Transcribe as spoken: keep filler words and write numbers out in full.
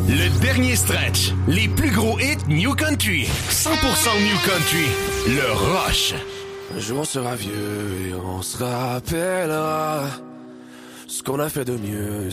Le dernier stretch. Les plus gros hits New Country. cent pour cent New Country. Le Rush. Un jour on sera vieux et on se rappellera ce qu'on a fait de mieux.